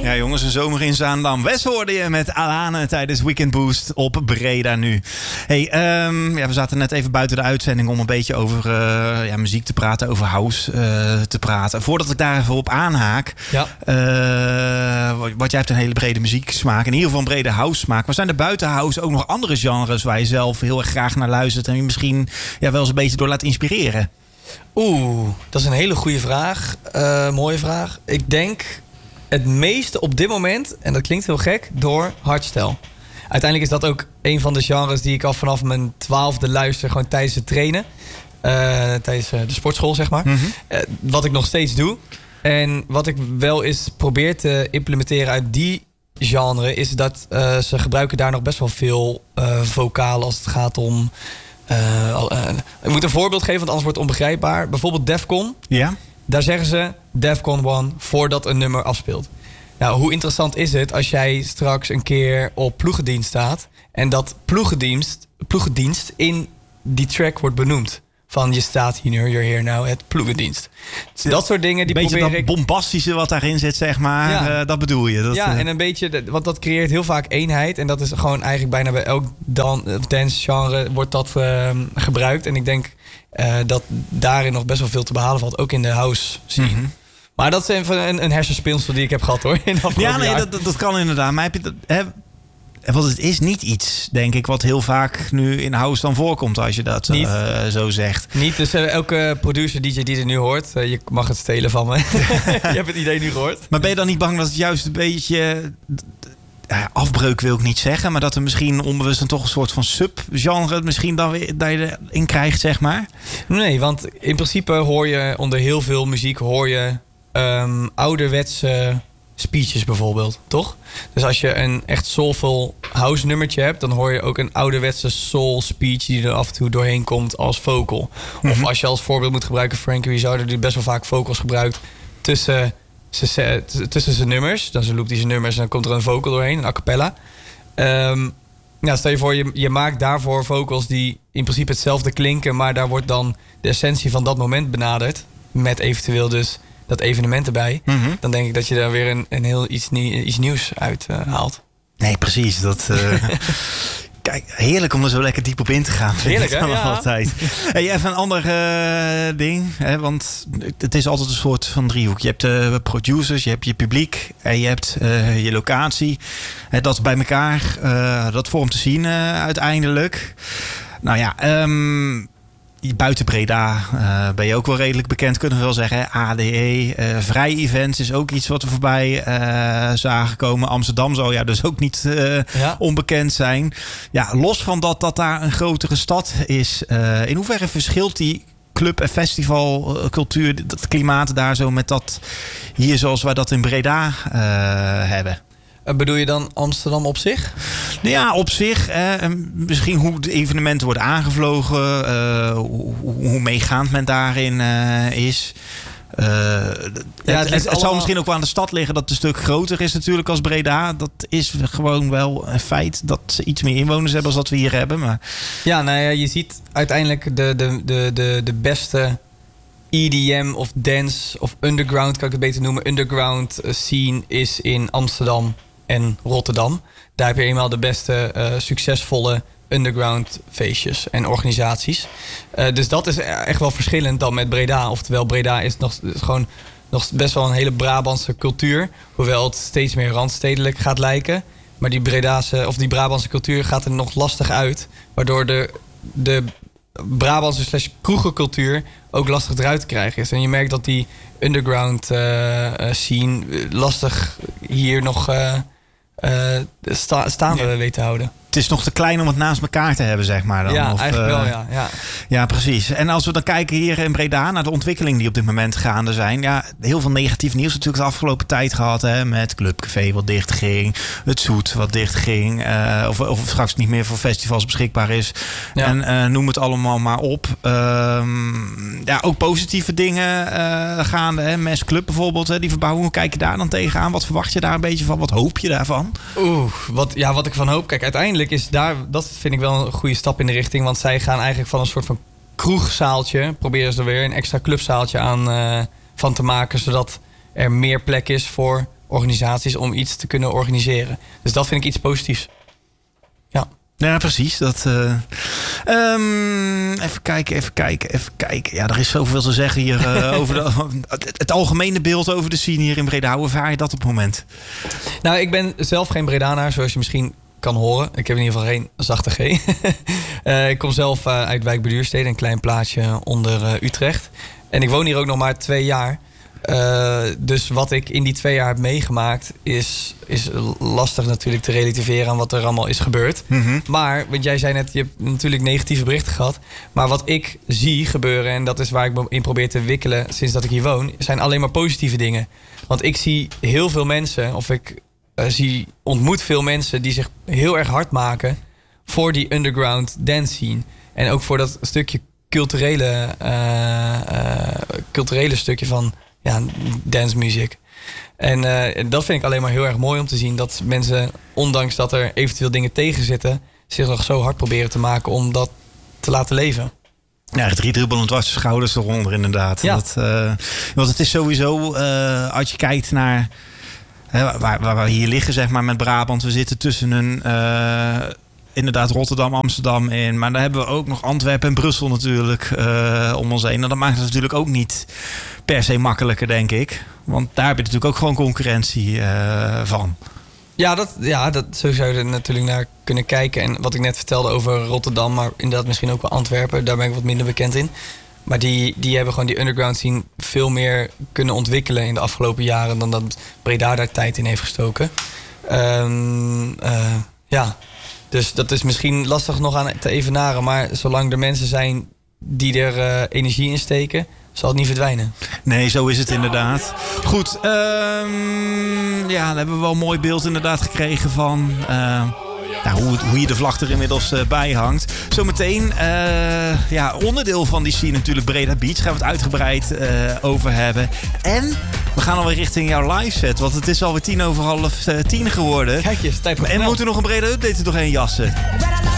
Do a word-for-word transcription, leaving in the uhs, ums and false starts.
Ja, jongens, een zomer in Zaandam. Wes hoorde je met Alane tijdens Weekend Boost op Breda nu. Hey, um, ja, we zaten net even buiten de uitzending om een beetje over uh, ja, muziek te praten, over house uh, te praten. Voordat ik daar even op aanhaak. Ja. Uh, want jij hebt een hele brede muzieksmaak. In ieder geval een brede house smaak. Maar zijn er buiten house ook nog andere genres waar je zelf heel erg graag naar luistert en je misschien ja, wel eens een beetje door laat inspireren? Oeh, dat is een hele goede vraag. Uh, mooie vraag. Ik denk het meeste op dit moment, en dat klinkt heel gek, door hardstyle. Uiteindelijk is dat ook een van de genres die ik al vanaf mijn twaalfde luister, gewoon tijdens het trainen. Uh, tijdens uh, de sportschool, zeg maar. Mm-hmm. Uh, wat ik nog steeds doe. En wat ik wel eens probeer te implementeren uit die genre, is dat uh, ze gebruiken daar nog best wel veel uh, vocalen als het gaat om... Uh, uh, ik moet een voorbeeld geven, want anders wordt het onbegrijpbaar. Bijvoorbeeld Defcon. Ja. Daar zeggen ze Defcon one voordat een nummer afspeelt. Nou, hoe interessant is het als jij straks een keer op ploegendienst staat en dat ploegendienst, ploegendienst in die track wordt benoemd. Van je staat hier, you're here now, het ploegendienst. Dus dat soort dingen die beetje probeer ik... dat bombastische wat daarin zit, zeg maar. Ja. Uh, dat bedoel je. Dat, ja, uh... en een beetje... Want dat creëert heel vaak eenheid. En dat is gewoon eigenlijk bijna bij elk dan, dance genre wordt dat uh, gebruikt. En ik denk uh, dat daarin nog best wel veel te behalen valt. Ook in de house scene. Mm-hmm. Maar dat is even een, een hersenspinsel die ik heb gehad, hoor. In ja, nee, dat, dat, dat kan inderdaad. Maar heb je dat... Hè? Want het is niet iets, denk ik, wat heel vaak nu in house dan voorkomt als je dat uh, zo zegt. Niet, dus uh, elke producer, D J die er nu hoort, uh, je mag het stelen van me. Je hebt het idee nu gehoord. Maar ben je dan niet bang dat het juist een beetje... Uh, afbreuk wil ik niet zeggen, maar dat er misschien onbewust dan toch een soort van subgenre misschien dan weer dat je erin krijgt, zeg maar? Nee, want in principe hoor je onder heel veel muziek hoor je um, ouderwetse... speeches bijvoorbeeld, toch? Dus als je een echt soulful house nummertje hebt, dan hoor je ook een ouderwetse soul speech die er af en toe doorheen komt als vocal. Mm-hmm. Of als je als voorbeeld moet gebruiken Frankie Rizardo, die best wel vaak vocals gebruikt tussen tussen zijn nummers. Dan loopt hij zijn nummers en dan komt er een vocal doorheen, een a cappella. Um, nou, stel je voor, je, je maakt daarvoor vocals die in principe hetzelfde klinken, maar daar wordt dan de essentie van dat moment benaderd, met eventueel dus dat evenement erbij. Mm-hmm. Dan denk ik dat je daar weer een, een heel iets, nie, iets nieuws uit uh, haalt. Nee, precies. Dat, uh... Kijk, heerlijk om er zo lekker diep op in te gaan. Heerlijk, hè? Ja. Altijd. Hey, even een ander uh, ding. Hè, want het is altijd een soort van driehoek. Je hebt uh, producers, je hebt je publiek en je hebt uh, je locatie. En dat bij elkaar, uh, dat vormt te zien uh, uiteindelijk. Nou ja, um, buiten Breda uh, ben je ook wel redelijk bekend, kunnen we wel zeggen. A D E, uh, vrij events is ook iets wat we voorbij uh, zagen komen. Amsterdam zal ja dus ook niet uh, ja. onbekend zijn. Ja, los van dat dat daar een grotere stad is. Uh, in hoeverre verschilt die club- en festivalcultuur, dat klimaat daar zo met dat hier zoals wij dat in Breda uh, hebben? Bedoel je dan Amsterdam op zich? Ja, op zich. Eh, misschien hoe de evenementen worden aangevlogen. Uh, hoe, hoe meegaand men daarin uh, is. Uh, ja, het, het, het allemaal... zou misschien ook wel aan de stad liggen dat het een stuk groter is natuurlijk als Breda. Dat is gewoon wel een feit dat ze iets meer inwoners hebben als dat we hier hebben. Maar... Ja, nou ja, je ziet uiteindelijk de, de, de, de, de beste E D M of dance of underground, kan ik het beter noemen. Underground scene is in Amsterdam en Rotterdam. Daar heb je eenmaal de beste uh, succesvolle underground feestjes en organisaties. Uh, dus dat is echt wel verschillend dan met Breda. Oftewel, Breda is nog is gewoon nog best wel een hele Brabantse cultuur. Hoewel het steeds meer randstedelijk gaat lijken. Maar die Bredaanse of die Brabantse cultuur gaat er nog lastig uit. Waardoor de, de Brabantse slash kroegencultuur ook lastig eruit te krijgen is. En je merkt dat die underground uh, scene lastig hier nog uh, uh, sta- staande ja. weet te houden. Het is nog te klein om het naast elkaar te hebben, zeg maar dan. Ja, of, eigenlijk uh, wel, ja. ja. Ja, precies. En als we dan kijken hier in Breda naar de ontwikkelingen die op dit moment gaande zijn. Ja, heel veel negatief nieuws natuurlijk de afgelopen tijd gehad. Hè, met Clubcafé wat dicht ging. Het Zoet wat dicht ging. Uh, of, of straks niet meer voor festivals beschikbaar is. Ja. En uh, noem het allemaal maar op. Um, ja, ook positieve dingen uh, gaande. Hè. Mes Club bijvoorbeeld, hè, die verbouwing. Hoe kijk je daar dan tegenaan? Wat verwacht je daar een beetje van? Wat hoop je daarvan? Oeh, wat, ja, wat ik van hoop. Kijk, uiteindelijk is daar, dat vind ik wel een goede stap in de richting. Want zij gaan eigenlijk van een soort van kroegzaaltje, proberen ze er weer een extra clubzaaltje aan uh, van te maken, zodat er meer plek is voor organisaties om iets te kunnen organiseren. Dus dat vind ik iets positiefs. Ja. Ja, precies. Dat, uh, um, even kijken, even kijken, even kijken. Ja, er is zoveel te zeggen hier uh, over de, het, het algemene beeld over de scene hier in Breda. Hoe ervaar je dat op het moment? Nou, ik ben zelf geen Bredanaar, zoals je misschien kan horen. Ik heb in ieder geval geen zachte G. uh, ik kom zelf uh, uit Wijk bij Duurstede, een klein plaatsje onder uh, Utrecht. En ik woon hier ook nog maar twee jaar. Uh, dus wat ik in die twee jaar heb meegemaakt is, is lastig natuurlijk te relativeren aan wat er allemaal is gebeurd. Mm-hmm. Maar, want jij zei net, je hebt natuurlijk negatieve berichten gehad. Maar wat ik zie gebeuren, en dat is waar ik me in probeer te wikkelen sinds dat ik hier woon, zijn alleen maar positieve dingen. Want ik zie heel veel mensen, of ik uh, zie, ontmoet veel mensen die zich heel erg hard maken voor die underground dance scene. En ook voor dat stukje culturele, uh, uh, culturele stukje van ja, dance music. En uh, dat vind ik alleen maar heel erg mooi om te zien. Dat mensen, ondanks dat er eventueel dingen tegen zitten, zich nog zo hard proberen te maken om dat te laten leven. Ja, het driedubbel en dwars de schouders eronder inderdaad. Ja. Dat, uh, want het is sowieso, uh, als je kijkt naar uh, waar, waar we hier liggen, zeg maar, met Brabant. We zitten tussen een Uh, inderdaad Rotterdam, Amsterdam in. Maar daar hebben we ook nog Antwerpen en Brussel natuurlijk uh, om ons heen. En dat maakt het natuurlijk ook niet per se makkelijker, denk ik. Want daar heb je natuurlijk ook gewoon concurrentie uh, van. Ja, dat, ja dat, zo zou je er natuurlijk naar kunnen kijken. En wat ik net vertelde over Rotterdam, maar inderdaad misschien ook wel Antwerpen. Daar ben ik wat minder bekend in. Maar die, die hebben gewoon die underground scene veel meer kunnen ontwikkelen in de afgelopen jaren dan dat Breda daar tijd in heeft gestoken. Um, uh, ja... Dus dat is misschien lastig nog aan te evenaren. Maar zolang er mensen zijn die er uh, energie in steken, zal het niet verdwijnen. Nee, zo is het inderdaad. Goed, um, ja, dan hebben we wel een mooi beeld inderdaad gekregen van Uh, Nou, hoe, hoe je de vlag er inmiddels uh, bij hangt. Zometeen, uh, ja, onderdeel van die scene natuurlijk Breda Beach. Gaan we het uitgebreid uh, over hebben. En we gaan alweer richting jouw live set. Want het is alweer tien over half uh, tien geworden. Kijk eens, tijd En we moeten nog een Breda update er doorheen jassen.